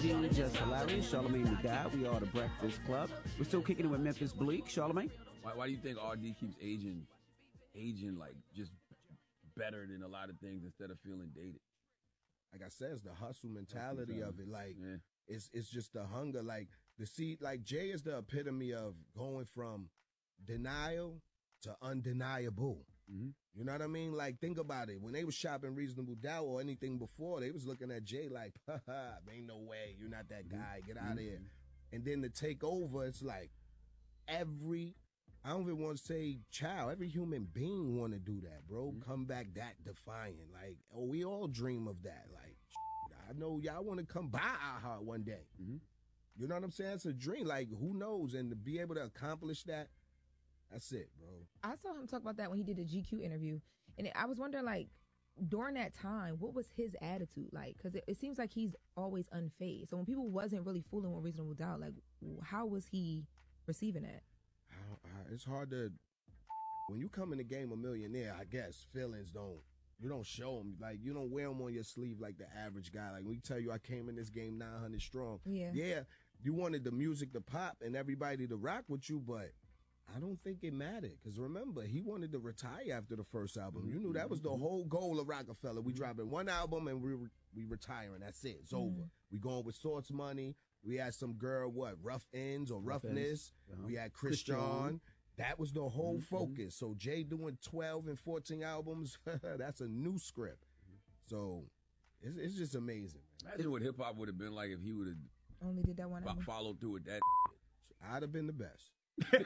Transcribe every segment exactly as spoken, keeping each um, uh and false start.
G, Just Hilarious, Charlamagne the Guy. We are the Breakfast Club. We're still kicking it with Memphis Bleek. Charlamagne? Why, why do you think R D keeps aging, aging like just better than a lot of things instead of feeling dated? Like I said, it's the hustle mentality of it. Like yeah. it's it's just the hunger. Like the see, like Jay is the epitome of going from denial to undeniable. Mm-hmm. You know what I mean? Like, think about it. When they was shopping Reasonable Doubt or anything before, they was looking at Jay like, haha, ain't no way. You're not that guy. Get out of here. And then to take over, it's like every, I don't even want to say child, every human being want to do that, bro. Mm-hmm. Come back that defiant. Like, oh, we all dream of that. Like, I know y'all want to come by our heart one day. Mm-hmm. You know what I'm saying? It's a dream. Like, who knows? And to be able to accomplish that, that's it, bro. I saw him talk about that when he did a G Q interview. And I was wondering, like, during that time, what was his attitude like? Because it, it seems like he's always unfazed. So when people wasn't really fooling with Reasonable Doubt, like, how was he receiving that? Uh, uh, it's hard to, when you come in the game a millionaire, I guess, feelings don't, you don't show them. Like, you don't wear them on your sleeve like the average guy. Like, we tell you I came in this game nine hundred strong. Yeah. Yeah, you wanted the music to pop and everybody to rock with you, but I don't think it mattered. Because remember, he wanted to retire after the first album. Mm-hmm. You knew that was the whole goal of Rockefeller. We dropping one album and we re- we retiring. That's it. It's mm-hmm. over. We going with Source Money. We had some girl, what, Rough Ends or Rough Roughness. Uh-huh. We had Chris John. That was the whole mm-hmm. focus. So Jay doing twelve and fourteen albums, that's a new script. So it's, it's just amazing. Man. Imagine what hip-hop would have been like if he would have only did that one fo- album. Followed through with that. I'd have been the best. You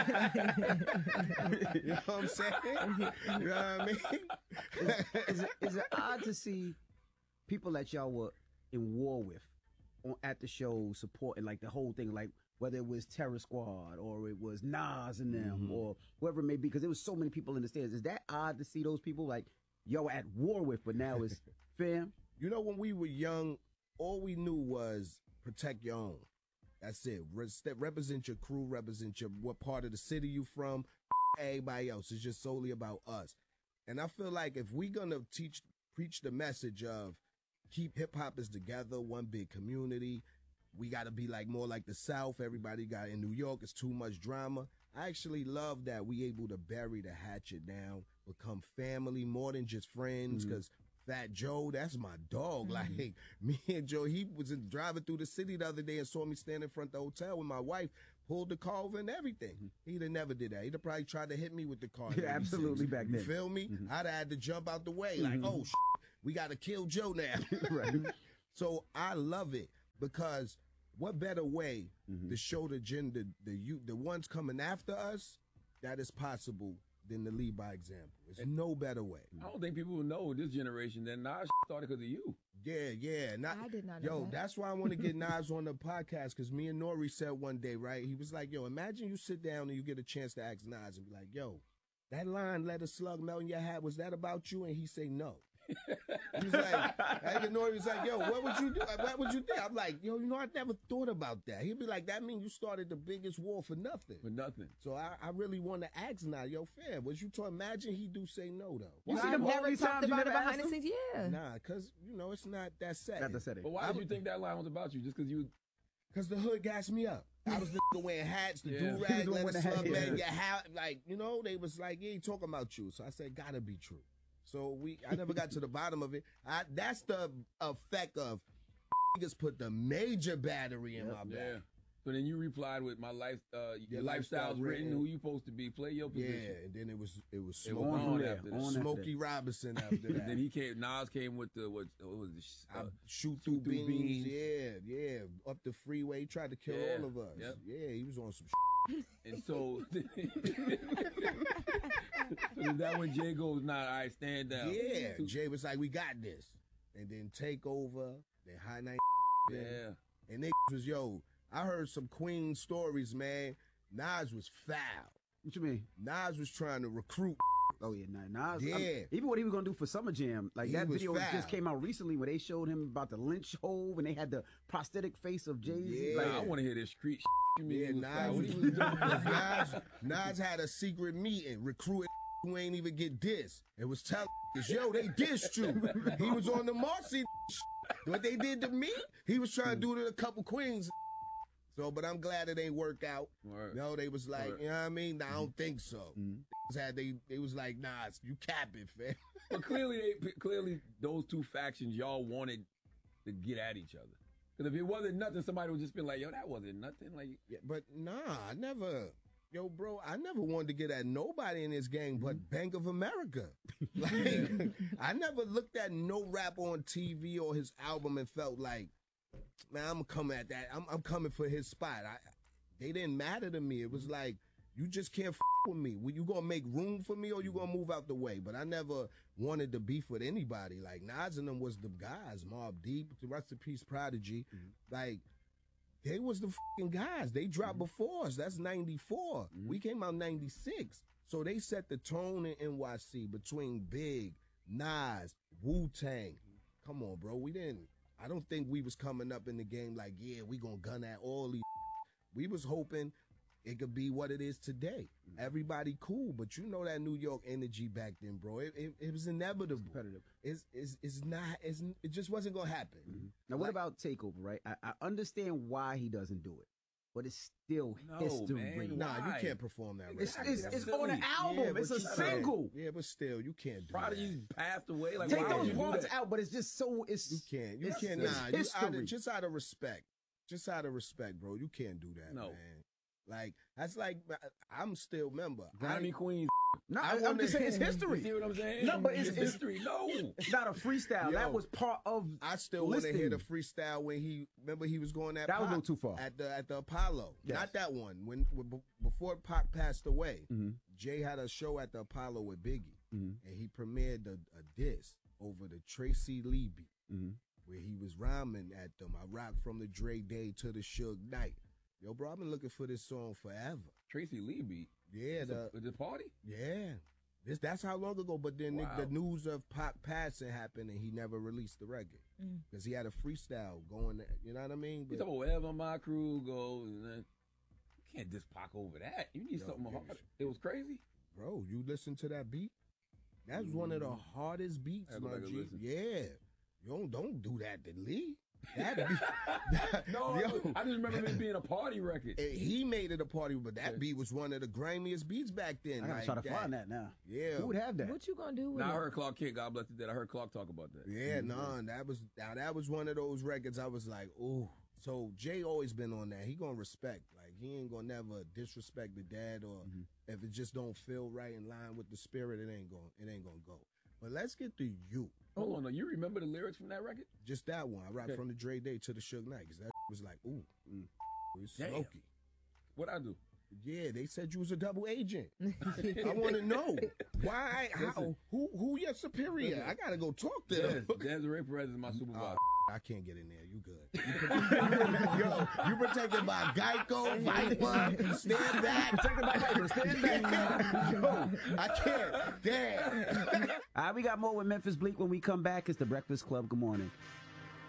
know what I'm saying? You know what I mean? is, is, it, is it odd to see people that y'all were in war with on, at the show supporting like the whole thing, like whether it was Terror Squad or it was Nas and them mm-hmm. or whoever it may be, because there was so many people in the stands. Is that odd to see those people like y'all were at war with, but now it's fam? You know, when we were young, all we knew was protect your own. That's it. Re- represent your crew, represent your what part of the city you from, everybody else. It's just solely about us. And I feel like if we're going to teach, preach the message of keep hip-hoppers together, one big community, we got to be like more like the South. Everybody got in New York, it's too much drama. I actually love that we able to bury the hatchet down, become family more than just friends, because mm-hmm. Fat Joe, that's my dog. Mm-hmm. Like, me and Joe, he was in, driving through the city the other day and saw me standing in front of the hotel with my wife, pulled the car over and everything. Mm-hmm. He'd have never did that. He'd have probably tried to hit me with the car. Yeah, absolutely back then. You feel me? Mm-hmm. I'd have had to jump out the way. Mm-hmm. Like, oh, shit, we got to kill Joe now. Right. So I love it because what better way mm-hmm. to show the gen, the, the, you, the ones coming after us that is possible than to lead by example. There's no better way. I don't think people will know this generation that Nas started because of you. Yeah, yeah. Not, I did not know Yo, that. That's why I want to get Nas on the podcast, because me and Nori said one day, right? He was like, yo, imagine you sit down and you get a chance to ask Nas and be like, yo, that line, let a slug melt in your hat, was that about you? And he say no. He was like, I get Nori was like, yo, what would you do? What would you think? I'm like, yo, you know, I never thought about that. He'd be like, that means you started the biggest war for nothing. For nothing. So I, I really want to ask now, yo, fam, was you to imagine he do say no, though? You well, see I them never these talked times you about it never behind the asked scenes, yeah. Nah, because, you know, it's not that setting. Not the setting. But why did you think that line was about you? Just because you... Because the hood gassed me up. I was the nigga wearing hats, the Yeah. do-rag, let a slug yeah. man, your hat, like, you know, they was like, he ain't talking about you. So I said, gotta be true. So we, I never got to the bottom of it. I, that's the effect of niggas put the major battery in yep. my back. Yeah. So then you replied with my life, uh, your Your lifestyle's lifestyle written. written. Who you supposed to be? Play your position. Yeah, and then it was it was It Smokey, was on there, after that. on after Smokey Robinson after that. Then he came. Nas came with the what? What was it? Uh, I shoot through, Shoot Through beans. Beans. Yeah, yeah. Up the freeway, he tried to kill Yeah, all of us. yep. Yeah, he was on some. and so, so is that when Jay goes, "Nah, all right, stand down." Yeah, So- Jay was like, "We got this," and then take over. Then high night. yeah. And niggas was, yo, I heard some Queen stories, man. Nas was foul. What you mean? Nas was trying to recruit. Oh yeah, nah, Nas. Yeah. I'm- even what he was gonna do for Summer Jam, like He that was video foul. just came out recently where they showed him about the lynch hove and they had the prosthetic face of Jay Z. Yeah. Like, Like, I want to hear this street. Shit. You mean Yeah, he was Nas, foul? What he was- was doing? Nas, Nas had a secret meeting, recruiting who ain't even get dissed. It was telling us, yo, they dissed you. He was on the Marcy. what they did to me, he was trying to do to a couple queens. So, but I'm glad it ain't work out. Word. No, they was like, Word. you know what I mean? Nah, I don't think so. Mm-hmm. Had they, they was like, nah, you capping, fam. But clearly, they, clearly, those two factions, y'all wanted to get at each other. Because if it wasn't nothing, somebody would just been like, yo, that wasn't nothing. Like, Yeah, but nah, I never, yo, bro, I never wanted to get at nobody in this game but Bank of America. Like, I never looked at no rap on T V or his album and felt like, man, I'm coming at that. I'm, I'm coming for his spot. I, they didn't matter to me. It was like, you just can't f with me. Well, you gonna make room for me or you gonna move out the way? But I never wanted to beef with anybody. Like, Nas and them was the guys. Mobb Deep, the rest in peace, Prodigy. Mm-hmm. Like, they was the fucking guys. They dropped mm-hmm. before us. That's ninety-four. Mm-hmm. We came out ninety-six. So they set the tone in N Y C between Big, Nas, Wu-Tang. Come on, bro. We didn't, I don't think we was coming up in the game like, yeah, we gonna gun at all these. We was hoping it could be what it is today. Mm-hmm. Everybody cool, but you know that New York energy back then, bro. It, it, it was inevitable. Competitive. It's, it's, it's not, it's, it just wasn't going to happen. Mm-hmm. Now, what like, about Takeover, right? I, I understand why he doesn't do it, but it's still No, history. man, Nah, why? you can't perform that. It's, right it's, now. it's That's on the silly. album. Yeah, it's but a you can't. single. Yeah, but still, you can't do Prodigy's that. passed away. Like, Take why those would you do parts that? out, but it's just so, it's... You can't. You it's, can't. it's Nah, you out history. of, just out of respect. Just out of respect, bro. You can't do that, No. man. Like, that's like, I'm still member. Grammy I, Queens. No, I I am wanna- just saying it's You history. see what I'm saying? No, but it's- it's- history. No. It's not a freestyle. Yo. That was part of... I still want to hear the Listing. freestyle when he, remember he was going at That was a Pac little too far. At the, at the Apollo. Yes. Not that one. When, when Before Pac passed away, Mm-hmm. Jay had a show at the Apollo with Biggie, Mm-hmm. and he premiered a, a diss over the Tracy Lee beat, Mm-hmm. where he was rhyming at them. I rock from the Dre Day to the Suge Knight. Yo, bro, I've been looking for this song forever. Tracy Lee beat. Yeah, the, The, the party? yeah. This that's how long ago. But then Wow. the, the news of Pac passing happened, and he never released the record because Mm. he had a freestyle going. You know what I mean? You But, talk about wherever my crew goes, and then you can't just Pac over that. You need Yo, something yeah, hard. It was crazy. bro, you listen to that beat. That's one of the hardest beats, I go my back and G. listen. Yeah, you don't don't do that to Lee. That beat, that, No, yo, I just remember it being a party record. and he made it a party, but that Yeah. beat was one of the grimiest beats back then. I gotta like try to find that now. Yeah, Who would have that? What you gonna do with Now I it? heard Clark Kent, God bless his dead. I heard Clark talk about that. Yeah, nah, that was now that was one of those records I was like, ooh. So Jay always been on that. He gonna respect. Like he ain't gonna never disrespect the dad, or Mhm. if it just don't feel right in line with the spirit, it ain't going it ain't gonna go. But let's get to you. Hold on, though. You remember the lyrics from that record? Just that one. I rock Okay. from the Dre Day to the Suge Knight, because that was like, ooh, Mm. it was Damn. smoky. What I do? Yeah, they said you was a double agent. I want to know why, how, Listen. who, who your superior? Listen. I gotta go talk to Yes, them. Desiree Perez is my supervisor. I can't get in there. You good? Yo, you protected by Geico, Viper, stand back. Protected by Viper, stand back. Yo, I can't. Damn. All right, we got more with Memphis Bleak when we come back. It's the Breakfast Club. Good morning.